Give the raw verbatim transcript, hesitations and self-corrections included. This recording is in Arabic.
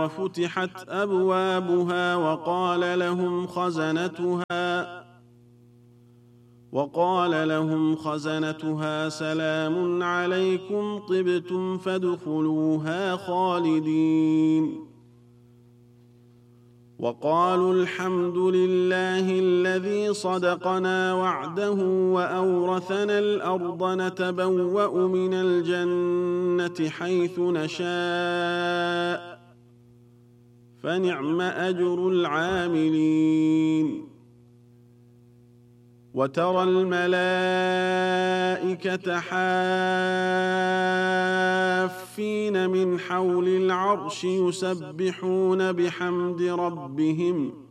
وفتحت أبوابها وقال لهم خزنتها وقال لهم خزنتها سلام عليكم طبتم فادخلوها خالدين وقالوا الحمد لله الذي صدقنا وعده وأورثنا الأرض نتبوأ من الجنة حيث نشاء فنعم أجر العاملين وترى الملائكة حافين من حول العرش يسبحون بحمد ربهم